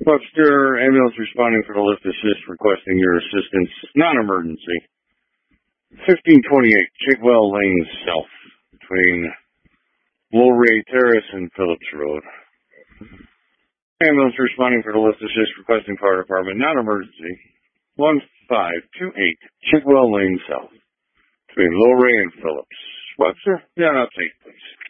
Webster, ambulance responding for the lift assist, requesting your assistance. Non-emergency. 1528 Chigwell Lane South, between Lowray Terrace and Phillips Road. Ambulance responding for the lift assist, requesting fire department. Non-emergency. 1528 Chigwell Lane South, between Lowray and Phillips. Webster? Yeah, that's 8, please.